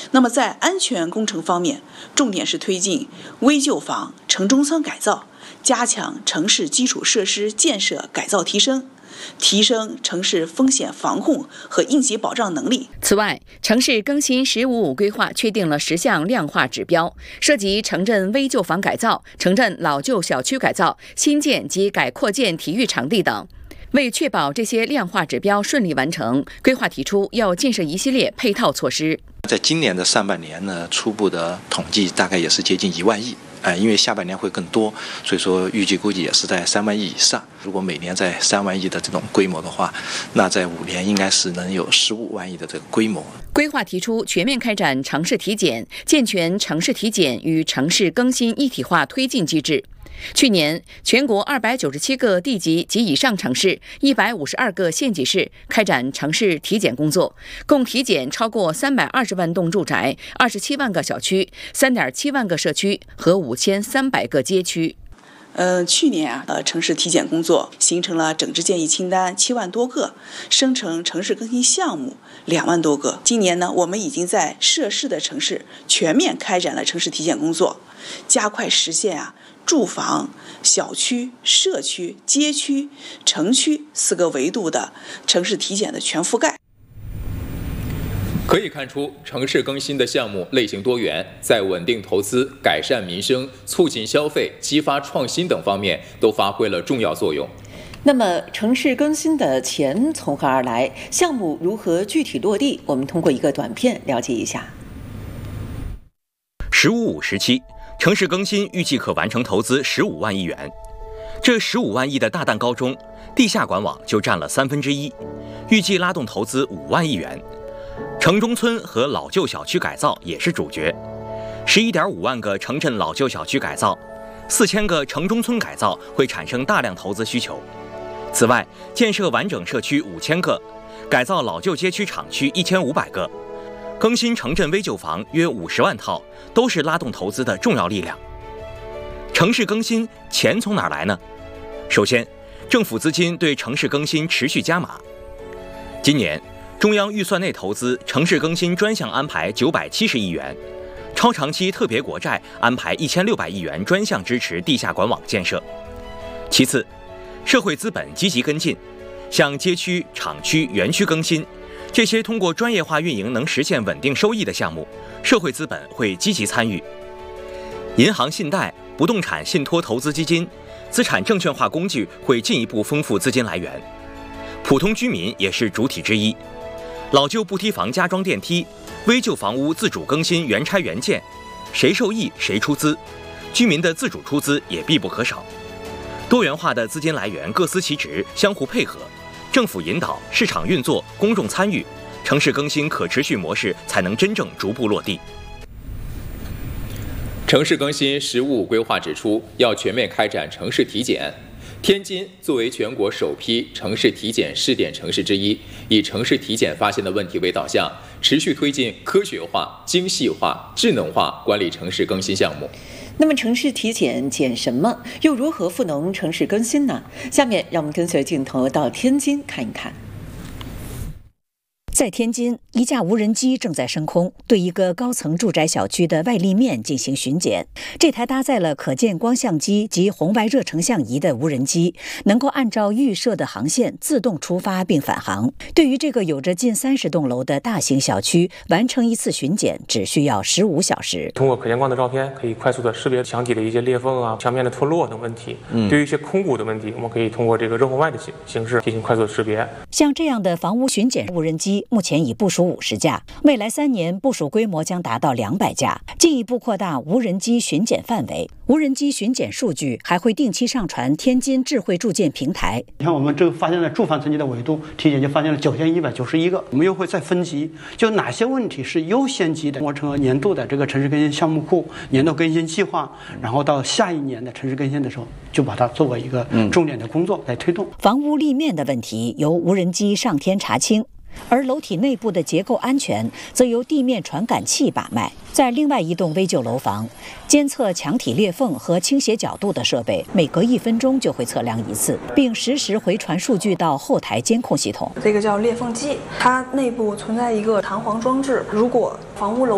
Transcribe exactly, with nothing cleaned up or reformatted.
那么在安全工程方面，重点是推进危旧房、城中村改造，加强城市基础设施建设改造提升，提升城市风险防控和应急保障能力。 此外，城市更新“十五五”规划确定了十项量化指标，涉及城镇危旧房改造、城镇老旧小区改造、新建及改扩建体育场地等。为确保这些量化指标顺利完成，规划提出要建设一系列配套措施。 在今年的上半年呢，初步的统计大概也是接近一万亿。呃，因为下半年会更多，所以说预计估计也是在三万亿以上。如果每年在三万亿的这种规模的话，那在五年应该是能有十五万亿的这个规模。 规划提出全面开展城市体检，健全城市体检与城市更新一体化推进机制。去年，全国二百九十七个地级及以上城市、一百五十二个县级市开展城市体检工作，共体检超过三百二十万栋住宅、二十七万个小区、三点七万个社区和五千三百个街区。 呃，去年啊，呃，城市体检工作形成了整治建议清单七万多个，生成城市更新项目两万多个。今年呢，我们已经在涉事的城市全面开展了城市体检工作，加快实现啊。住房、小区、社区、街区、城区四个维度的城市体检的全覆盖。 可以看出，城市更新的项目类型多元，在稳定投资、改善民生、促进消费、激发创新等方面都发挥了重要作用。 那么，城市更新的钱从何而来？项目如何具体落地？我们通过一个短片了解一下。 十五五时期。城市更新预计可完成投资十五万亿元，这十五万亿的大蛋糕中，地下管网就占了三分之一，预计拉动投资五万亿元。城中村和老旧小区改造也是主角，十一点五万个城镇老旧小区改造，四千个城中村改造会产生大量投资需求。此外，建设完整社区五千个，改造老旧街区厂区一千五百个。更新城镇危旧房约五十万套，都是拉动投资的重要力量。城市更新钱从哪儿来呢？首先，政府资金对城市更新持续加码。今年，中央预算内投资城市更新专项安排九百七十亿元，超长期特别国债安排一千六百亿元专项支持地下管网建设。其次，社会资本积极跟进，像街区、厂区、园区更新。这些通过专业化运营能实现稳定收益的项目，社会资本会积极参与。银行信贷、不动产信托投资基金、资产证券化工具会进一步丰富资金来源。普通居民也是主体之一，老旧不梯房加装电梯、危旧房屋自主更新原拆原建，谁受益谁出资，居民的自主出资也必不可少。多元化的资金来源各司其职，相互配合。政府引导，市场运作，公众参与，城市更新可持续模式才能真正逐步落地。 城市更新“十五五”规划指出，要全面开展城市体检。天津作为全国首批城市体检试点城市之一，以城市体检发现的问题为导向，持续推进科学化、精细化、智能化管理城市更新项目。 那么城市体检检什么？又如何赋能城市更新呢？下面让我们跟随镜头到天津看一看。 在天津，一架无人机正在升空，对一个高层住宅小区的外立面进行巡检。这台搭载了可见光相机及红外热成像仪的无人机，能够按照预设的航线自动出发并返航。对于这个有着近三十栋楼的大型小区，完成一次巡检只需要十五小时。 通过可见光的照片，可以快速的识别墙体的一些裂缝啊、墙面的脱落等问题。嗯，对于一些空鼓的问题，我们可以通过这个热红外的形形式进行快速的识别。 像这样的房屋巡检无人机，目前已部署五十架，未来三年部署规模将达到两百架，进一步扩大无人机巡检范围。无人机巡检数据还会定期上传天津智慧住建平台。 你看，我们这个发现了住房层级的维度体检就发现了九千一百九十一个，我们又会再分级，就哪些问题是优先级的，完成了年度的这个城市更新项目库、年度更新计划，然后到下一年的城市更新的时候，就把它作为一个重点的工作来推动。 房屋立面的问题由无人机上天查清。而楼体内部的结构安全则由地面传感器把脉。在另外一栋危旧楼房，监测墙体裂缝和倾斜角度的设备每隔一分钟就会测量一次，并实时回传数据到后台监控系统。 这个叫裂缝计，它内部存在一个弹簧装置，如果房屋楼